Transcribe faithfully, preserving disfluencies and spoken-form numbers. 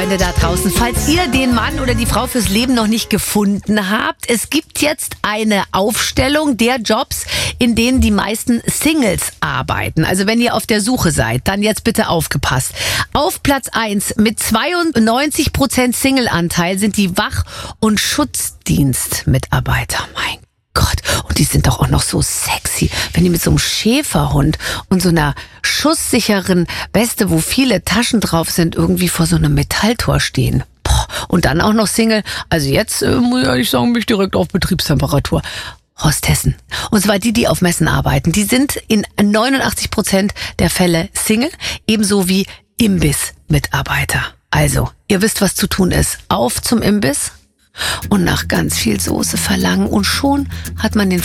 Freunde da draußen, falls ihr den Mann oder die Frau fürs Leben noch nicht gefunden habt, es gibt jetzt eine Aufstellung der Jobs, in denen die meisten Singles arbeiten. Also wenn ihr auf der Suche seid, dann jetzt bitte aufgepasst. Auf Platz eins mit zweiundneunzig Prozent Single-Anteil sind die Wach- und Schutzdienstmitarbeiter. Mein Gott, und die sind doch auch noch so sexy, wenn die mit so einem Schäferhund und so einer schusssicheren Weste, wo viele Taschen drauf sind, irgendwie vor so einem Metalltor stehen. Boah, und dann auch noch Single. Also jetzt äh, muss ich ehrlich sagen, bin ich direkt auf Betriebstemperatur. Hostessen. Und zwar die, die auf Messen arbeiten. Die sind in neunundachtzig Prozent der Fälle Single, ebenso wie Imbiss-Mitarbeiter. Also, ihr wisst, was zu tun ist. Auf zum Imbiss und nach ganz viel Soße verlangen und schon hat man den